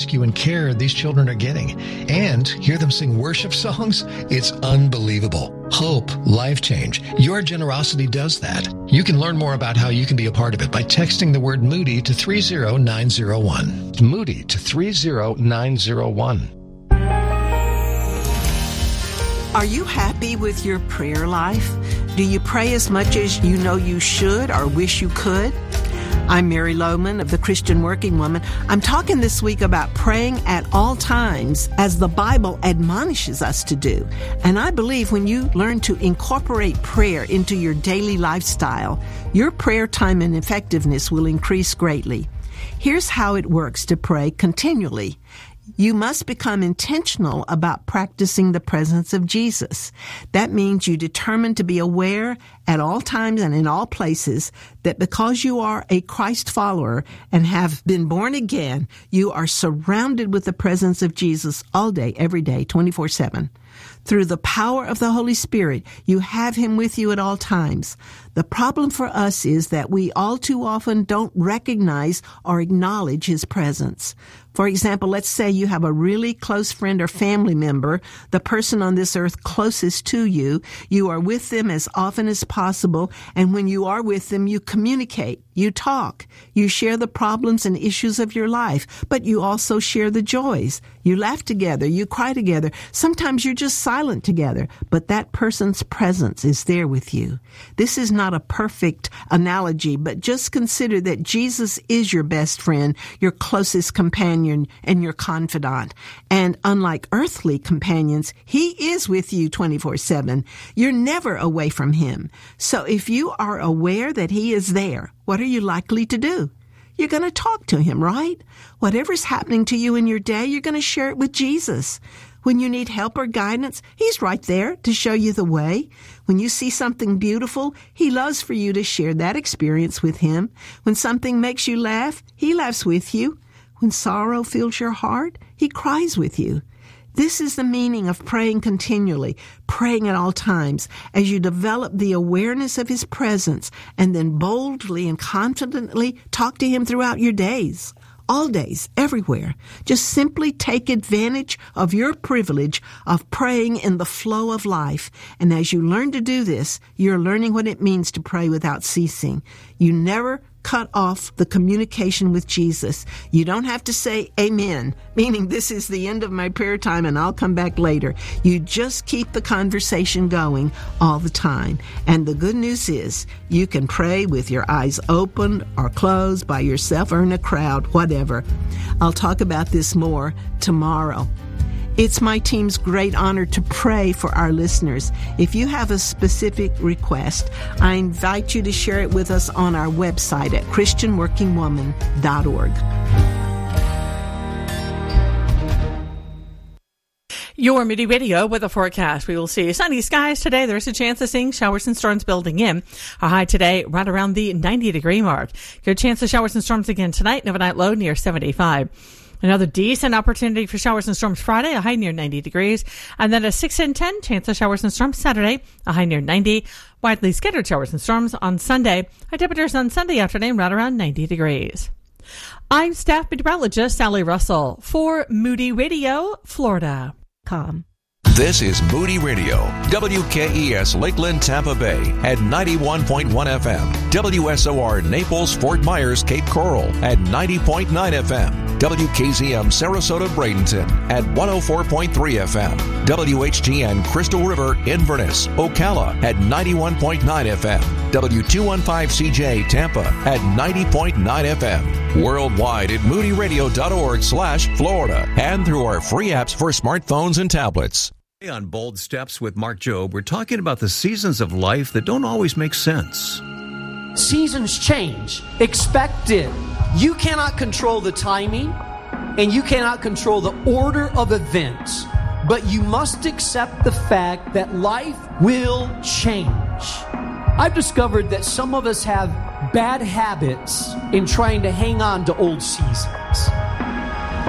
rescue and care these children are getting. And hear them sing worship songs? It's unbelievable. Hope, life change. Your generosity does that. You can learn more about how you can be a part of it by texting the word Moody to 30901. Moody to 30901. Are you happy with your prayer life? Do you pray as much as you know you should or wish you could? I'm Mary Lohman of the Christian Working Woman. I'm talking this week about praying at all times as the Bible admonishes us to do. And I believe when you learn to incorporate prayer into your daily lifestyle, your prayer time and effectiveness will increase greatly. Here's how it works to pray continually. You must become intentional about practicing the presence of Jesus. That means you determine to be aware at all times and in all places that because you are a Christ follower and have been born again, you are surrounded with the presence of Jesus all day, every day, 24/7. Through the power of the Holy Spirit, you have Him with you at all times. The problem for us is that we all too often don't recognize or acknowledge His presence. For example, let's say you have a really close friend or family member, the person on this earth closest to you. You are with them as often as possible, and when you are with them, you communicate, you talk, you share the problems and issues of your life, but you also share the joys. You laugh together, you cry together. Sometimes you're just silent together, but that person's presence is there with you. This is not a perfect analogy, but just consider that Jesus is your best friend, your closest companion, and your confidant. And unlike earthly companions, He is with you 24/7. You're never away from Him. So if you are aware that He is there, what are you likely to do? You're going to talk to Him, right? Whatever's happening to you in your day, you're going to share it with Jesus. When you need help or guidance, He's right there to show you the way. When you see something beautiful, He loves for you to share that experience with Him. When something makes you laugh, He laughs with you. When sorrow fills your heart, He cries with you. This is the meaning of praying continually, praying at all times, as you develop the awareness of His presence and then boldly and confidently talk to Him throughout your days. All days, everywhere. Just simply take advantage of your privilege of praying in the flow of life. And as you learn to do this, you're learning what it means to pray without ceasing. You never cut off the communication with Jesus. You don't have to say amen, meaning this is the end of my prayer time and I'll come back later. You just keep the conversation going all the time. And the good news is you can pray with your eyes open or closed, by yourself or in a crowd, whatever. I'll talk about this more tomorrow. It's my team's great honor to pray for our listeners. If you have a specific request, I invite you to share it with us on our website at christianworkingwoman.org. Your Moody Radio with a forecast. We will see sunny skies today. There's a chance of seeing showers and storms building in. A high today right around the 90-degree mark. Good chance of showers and storms again tonight. Overnight low near 75. Another decent opportunity for showers and storms Friday, a high near 90 degrees. And then a 6 in 10 chance of showers and storms Saturday, a high near 90. Widely scattered showers and storms on Sunday. High temperatures on Sunday afternoon right around 90 degrees. I'm staff meteorologist Sally Russell for Moody Radio, Florida. This is Moody Radio, WKES Lakeland, Tampa Bay at 91.1 FM, WSOR Naples, Fort Myers, Cape Coral at 90.9 FM, WKZM Sarasota, Bradenton at 104.3 FM, WHTN Crystal River, Inverness, Ocala at 91.9 FM, W215CJ Tampa at 90.9 FM, worldwide at moodyradio.org/Florida, and through our free apps for smartphones and tablets. On Bold Steps with Mark Jobe, we're talking about the seasons of life that don't always make sense. Seasons change. Expect it. You cannot control the timing, and you cannot control the order of events, but you must accept the fact that life will change. I've discovered that some of us have bad habits in trying to hang on to old seasons.